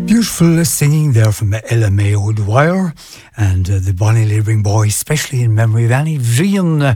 Beautiful singing there from Ella May O'Dwyer and the Bonnie Labouring Boys, especially in memory of Annie Vrian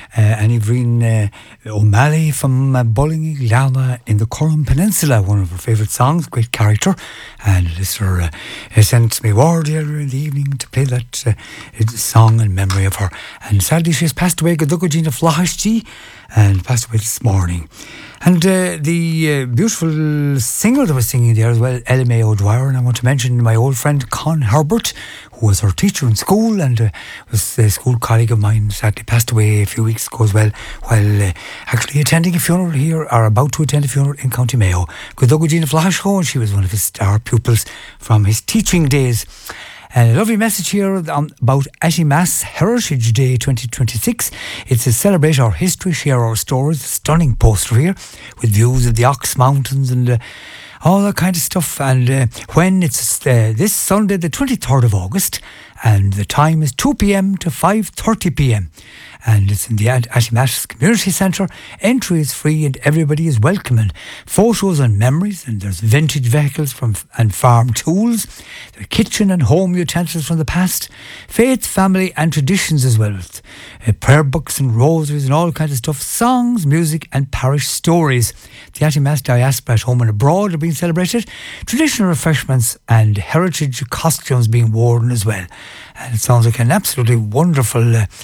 O'Malley from Ballinglana in the Curran Peninsula, one of her favourite songs, great character. And listener sent me word earlier in the evening to play that song in memory of her. And sadly she has passed away, Godugagina Flahashti, and passed away this morning. And the beautiful singer that was singing there as well, Ella May O'Dwyer, and I want to mention my old friend Con Herbert, who was her teacher in school and was a school colleague of mine, sadly passed away a few weeks ago as well, while actually attending a funeral here, or about to attend a funeral in County Mayo. Godugagina Flahashti, and she was one of his star pupils from his teaching days. And a lovely message here about Ashimaz Heritage Day 2026. It's to celebrate our history, share our stories. A stunning poster here with views of the Ox Mountains and all that kind of stuff. And when it's this Sunday, the 23rd of August, and the time is 2 p.m. to 5:30 p.m. And it's in the Ashimaz Community Centre. Entry is free and everybody is welcome. And photos and memories, and there's vintage vehicles and farm tools. There are kitchen and home utensils from the past. Faith, family and traditions as well. With prayer books and rosaries and all kinds of stuff. Songs, music and parish stories. The Ashimaz diaspora at home and abroad are being celebrated. Traditional refreshments and heritage costumes being worn as well. And it sounds like an absolutely wonderful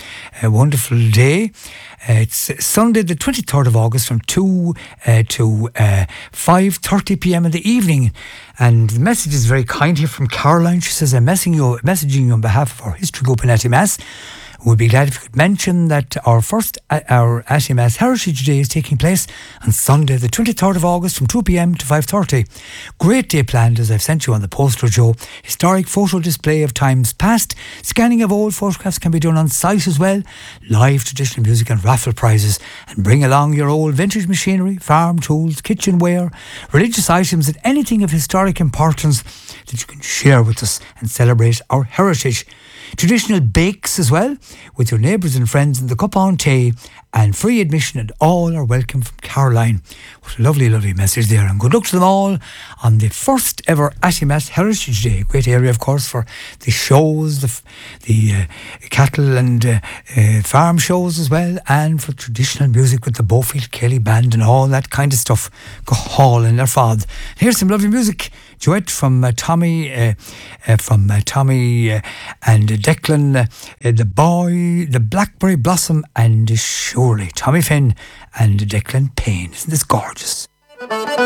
day. It's Sunday the 23rd of August from 2 to 5:30 p.m. in the evening. And the message is very kind here from Caroline. She says, I'm messaging you on behalf of our history group in Ashimaz. We'd be glad if you could mention that our Ashimaz Heritage Day is taking place on Sunday the 23rd of August from 2 p.m. to 5:30. Great day planned, as I've sent you on the poster, Joe. Historic photo display of times past. Scanning of old photographs can be done on site as well. Live traditional music and raffle prizes. And bring along your old vintage machinery, farm tools, kitchenware, religious items and anything of historic importance that you can share with us and celebrate our heritage. Traditional bakes as well, with your neighbours and friends in the cup on tea, and free admission, and all are welcome from Caroline. What a lovely, lovely message there, and good luck to them all on the first ever Ashimaz Heritage Day. Great area, of course, for the shows, the cattle and farm shows as well, and for traditional music with the Beaufield Kelly Band and all that kind of stuff. Go Hall and their father. Here's some lovely music. Duet from Tommy and Declan, The Boy, The Blackberry Blossom and Shirley. Tommy Finn and Declan Payne. Isn't this gorgeous?